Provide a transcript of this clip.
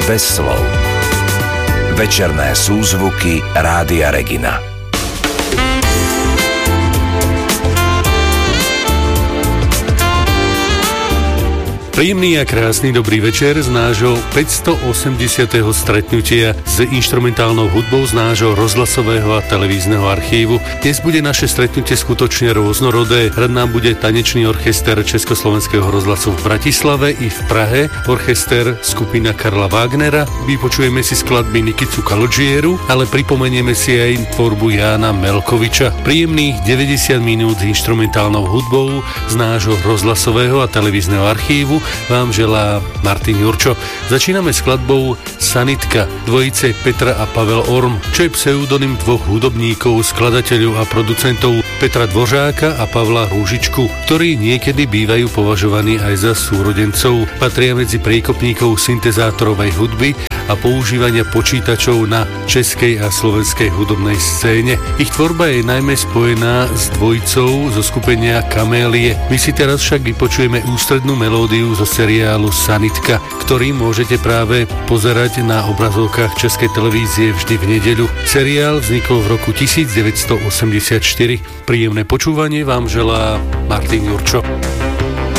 bez slov. Večerné súzvuky Rádia Regina. Príjemný a krásny dobrý večer z nášho 580. stretnutia s inštrumentálnou hudbou z nášho rozhlasového a televízneho archívu. Dnes bude naše stretnutie skutočne rôznorodé. Hrať nám bude tanečný orchester Československého rozhlasu v Bratislave i v Prahe, orchester skupina Karla Wagnera. Vypočujeme si skladby Nikicu Kalodžieru, ale pripomenieme si aj tvorbu Jána Melkoviča. Príjemných 90 minút s inštrumentálnou hudbou z nášho rozhlasového a televízneho archívu vám želá Martin Jurčo. Začíname skladbou Sanitka dvojice Petra a Pavel Orm, čo je pseudonym dvoch hudobníkov, skladateľov a producentov Petra Dvořáka a Pavla Rúžičku, ktorí niekedy bývajú považovaní aj za súrodencov. Patria medzi priekopníkov syntezátorovej hudby a používania počítačov na českej a slovenskej hudobnej scéne. Ich tvorba je najmä spojená s dvojicou zo skupenia Kamélie. My si teraz však vypočujeme ústrednú melódiu zo seriálu Sanitka, ktorý môžete práve pozerať na obrazovkách Českej televízie vždy v nedeľu. Seriál vznikol v roku 1984. Príjemné počúvanie vám želá Martin Jurčo.